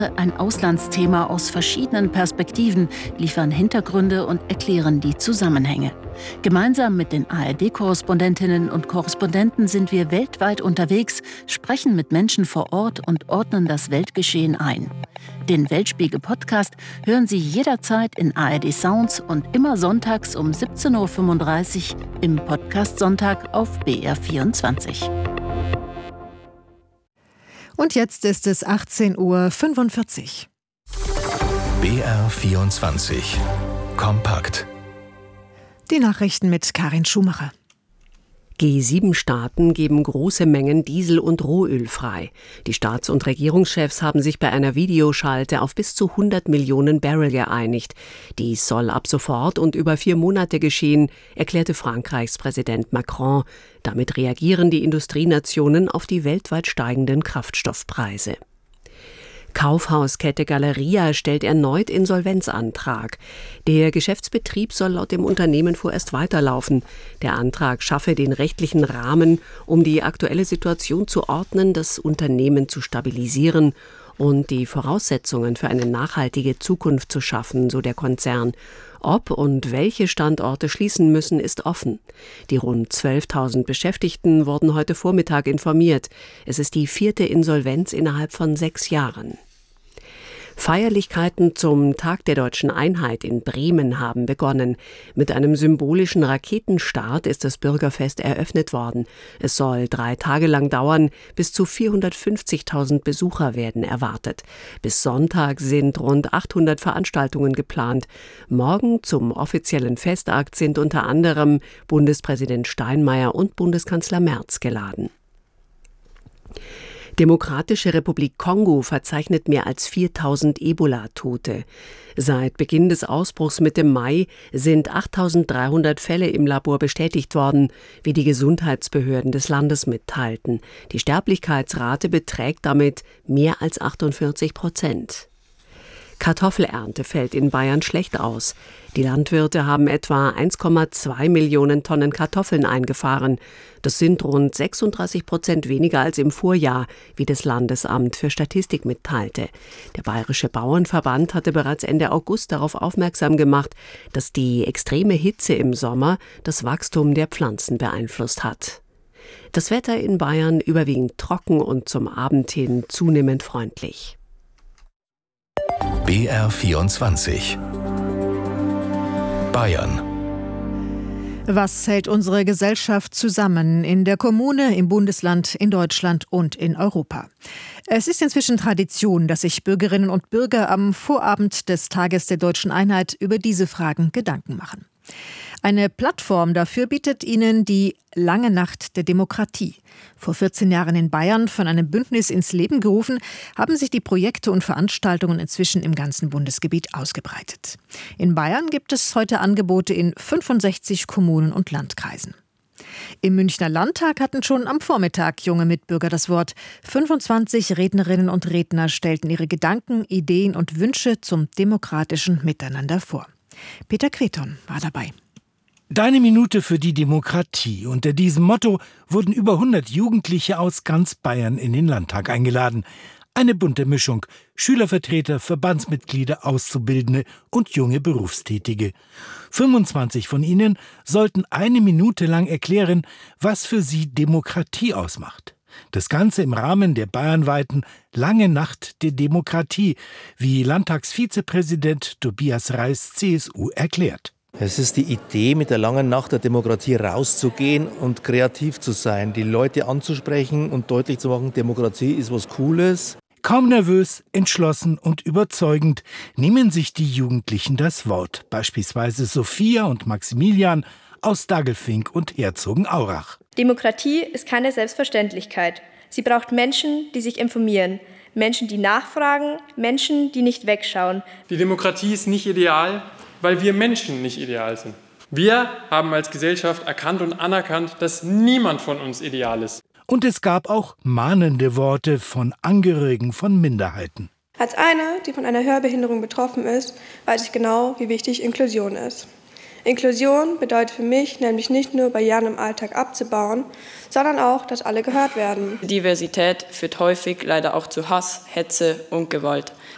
Ein Auslandsthema aus verschiedenen Perspektiven, liefern Hintergründe und erklären die Zusammenhänge. Gemeinsam mit den ARD-Korrespondentinnen und Korrespondenten sind wir weltweit unterwegs, sprechen mit Menschen vor Ort und ordnen das Weltgeschehen ein. Den Weltspiegel-Podcast hören Sie jederzeit in ARD Sounds und immer sonntags um 17:35 Uhr im Podcast Sonntag auf BR24. Und jetzt ist es 18:45 Uhr. BR24 Kompakt. Die Nachrichten mit Karin Schumacher. G7-Staaten geben große Mengen Diesel und Rohöl frei. Die Staats- und Regierungschefs haben sich bei einer Videoschalte auf bis zu 100 Millionen Barrel geeinigt. Dies soll ab sofort und über 4 Monate geschehen, erklärte Frankreichs Präsident Macron. Damit reagieren die Industrienationen auf die weltweit steigenden Kraftstoffpreise. Kaufhauskette Galeria stellt erneut Insolvenzantrag. Der Geschäftsbetrieb soll laut dem Unternehmen vorerst weiterlaufen. Der Antrag schaffe den rechtlichen Rahmen, um die aktuelle Situation zu ordnen, das Unternehmen zu stabilisieren und die Voraussetzungen für eine nachhaltige Zukunft zu schaffen, so der Konzern. Ob und welche Standorte schließen müssen, ist offen. Die rund 12.000 Beschäftigten wurden heute Vormittag informiert. Es ist die 4. Insolvenz innerhalb von 6 Jahren. Feierlichkeiten zum Tag der Deutschen Einheit in Bremen haben begonnen. Mit einem symbolischen Raketenstart ist das Bürgerfest eröffnet worden. Es soll 3 Tage lang dauern, bis zu 450.000 Besucher werden erwartet. Bis Sonntag sind rund 800 Veranstaltungen geplant. Morgen zum offiziellen Festakt sind unter anderem Bundespräsident Steinmeier und Bundeskanzler Merz geladen. Demokratische Republik Kongo verzeichnet mehr als 4.000 Ebola-Tote. Seit Beginn des Ausbruchs Mitte Mai sind 8.300 Fälle im Labor bestätigt worden, wie die Gesundheitsbehörden des Landes mitteilten. Die Sterblichkeitsrate beträgt damit mehr als 48%. Kartoffelernte fällt in Bayern schlecht aus. Die Landwirte haben etwa 1,2 Millionen Tonnen Kartoffeln eingefahren. Das sind rund 36% weniger als im Vorjahr, wie das Landesamt für Statistik mitteilte. Der Bayerische Bauernverband hatte bereits Ende August darauf aufmerksam gemacht, dass die extreme Hitze im Sommer das Wachstum der Pflanzen beeinflusst hat. Das Wetter in Bayern überwiegend trocken und zum Abend hin zunehmend freundlich. BR24 Bayern. Was hält unsere Gesellschaft zusammen in der Kommune, im Bundesland, in Deutschland und in Europa? Es ist inzwischen Tradition, dass sich Bürgerinnen und Bürger am Vorabend des Tages der Deutschen Einheit über diese Fragen Gedanken machen. Eine Plattform dafür bietet ihnen die Lange Nacht der Demokratie. Vor 14 Jahren in Bayern von einem Bündnis ins Leben gerufen, haben sich die Projekte und Veranstaltungen inzwischen im ganzen Bundesgebiet ausgebreitet. In Bayern gibt es heute Angebote in 65 Kommunen und Landkreisen. Im Münchner Landtag hatten schon am Vormittag junge Mitbürger das Wort. 25 Rednerinnen und Redner stellten ihre Gedanken, Ideen und Wünsche zum demokratischen Miteinander vor. Peter Queton war dabei. Deine Minute für die Demokratie. Unter diesem Motto wurden über 100 Jugendliche aus ganz Bayern in den Landtag eingeladen. Eine bunte Mischung. Schülervertreter, Verbandsmitglieder, Auszubildende und junge Berufstätige. 25 von ihnen sollten 1 Minute lang erklären, was für sie Demokratie ausmacht. Das Ganze im Rahmen der bayernweiten Lange Nacht der Demokratie, wie Landtagsvizepräsident Tobias Reis, CSU, erklärt. Es ist die Idee, mit der Langen Nacht der Demokratie rauszugehen und kreativ zu sein, die Leute anzusprechen und deutlich zu machen, Demokratie ist was Cooles. Kaum nervös, entschlossen und überzeugend nehmen sich die Jugendlichen das Wort. Beispielsweise Sophia und Maximilian aus Dagelfing und Herzogenaurach. Demokratie ist keine Selbstverständlichkeit. Sie braucht Menschen, die sich informieren. Menschen, die nachfragen, Menschen, die nicht wegschauen. Die Demokratie ist nicht ideal, weil wir Menschen nicht ideal sind. Wir haben als Gesellschaft erkannt und anerkannt, dass niemand von uns ideal ist. Und es gab auch mahnende Worte von Angehörigen von Minderheiten. Als eine, die von einer Hörbehinderung betroffen ist, weiß ich genau, wie wichtig Inklusion ist. Inklusion bedeutet für mich nämlich nicht nur Barrieren im Alltag abzubauen, sondern auch, dass alle gehört werden. Diversität führt häufig leider auch zu Hass, Hetze und Gewalt.